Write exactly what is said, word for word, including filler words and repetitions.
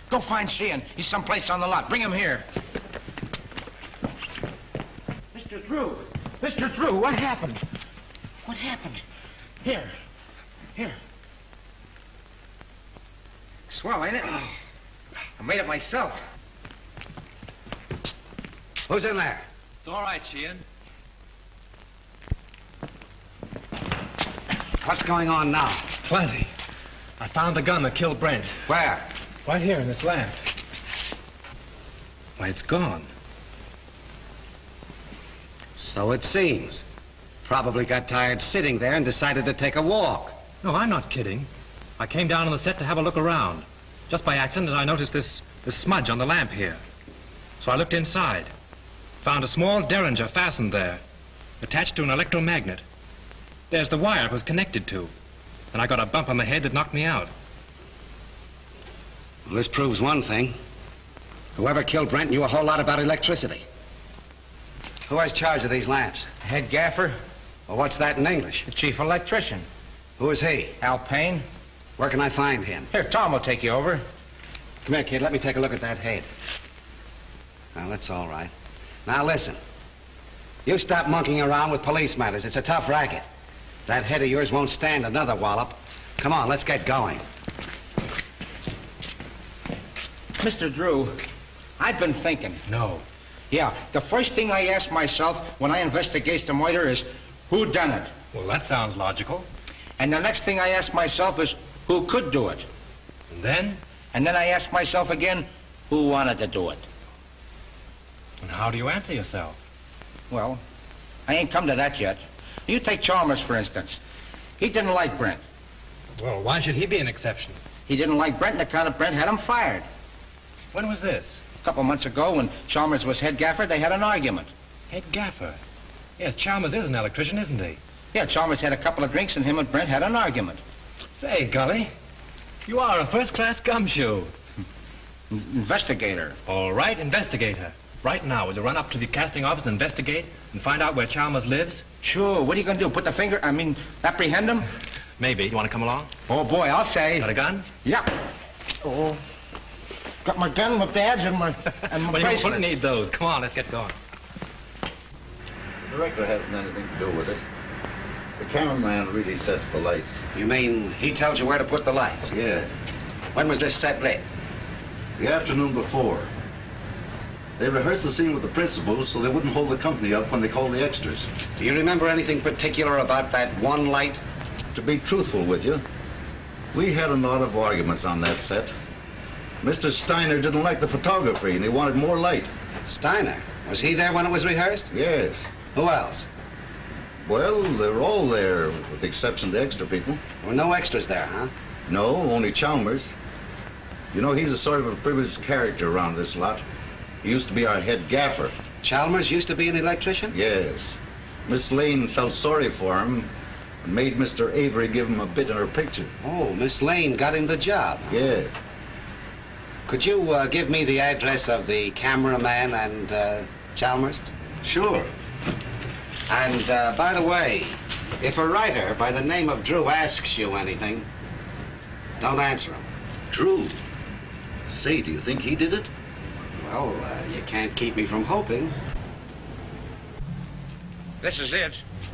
Go find Sheehan. He's someplace on the lot. Bring him here. Mister Drew. Mister Drew, what happened? What happened? Here. Here. Swell, ain't it? I made it myself. Who's in there? It's all right, Sheehan. What's going on now? Plenty. I found the gun that killed Brent. Where? Right here in this lamp. Why, it's gone. So it seems. Probably got tired sitting there and decided to take a walk. No, I'm not kidding. I came down on the set to have a look around. Just by accident, I noticed this, this smudge on the lamp here. So I looked inside. Found a small derringer fastened there, attached to an electromagnet. There's the wire it was connected to. And I got a bump on the head that knocked me out. Well, this proves one thing. Whoever killed Brent knew a whole lot about electricity. Who has charge of these lamps? Head gaffer, Well, what's that in English? the chief electrician. Who is he? Al Payne. Where can I find him? Here, Tom will take you over. Come here, kid. Let me take a look at that head. Well, that's all right. Now, listen. You stop monkeying around with police matters. It's a tough racket. That head of yours won't stand another wallop. Come on, let's get going. Mister Drew, I've been thinking. No. Yeah, the first thing I ask myself when I investigate the murder is, who done it? Well, that sounds logical. And the next thing I ask myself is, who could do it? And then? And then I ask myself again, who wanted to do it? And how do you answer yourself? Well, I ain't come to that yet. You take Chalmers, for instance. He didn't like Brent. Well, why should he be an exception? He didn't like Brent on account of Brent had him fired. When was this? A couple months ago, when Chalmers was head gaffer, they had an argument. Head gaffer. Yes, Chalmers is an electrician, isn't he? Yeah, Chalmers had a couple of drinks, and him and Brent had an argument. Say, Gully, you are a first-class gumshoe. Investigator. All right, investigator. Right now, will you run up to the casting office and investigate and find out where Chalmers lives? Sure. What are you going to do? Put the finger, I mean, apprehend him? Maybe. You want to come along? Oh, boy, I'll say. Got a gun? Yeah. Oh. Got my gun, my badge, and my, and my Well, you bracelet. won't need those. Come on, let's get going. The director hasn't anything to do with it. The cameraman really sets the lights. You mean he tells you where to put the lights? Yeah, When was this set lit? the afternoon before. They rehearsed the scene with the principals so they wouldn't hold the company up when they called the extras. Do you remember anything particular about that one light? To be truthful with you, we had a lot of arguments on that set. Mister Steiner didn't like the photography and he wanted more light. Steiner. Was he there when it was rehearsed? Yes. Who else? Well, they're all there, with the exception of the extra people. There were no extras there, huh? No, only Chalmers. You know, he's a sort of a privileged character around this lot. He used to be our head gaffer. Chalmers used to be an electrician? Yes. Miss Lane felt sorry for him and made Mister Avery give him a bit in her picture. Oh, Miss Lane got him the job. Yeah. Could you uh, give me the address of the cameraman and uh, Chalmers? Sure. And uh, by the way, if a writer by the name of Drew asks you anything, don't answer him. Drew. Say, do you think he did it? Well, uh, you can't keep me from hoping. This is it.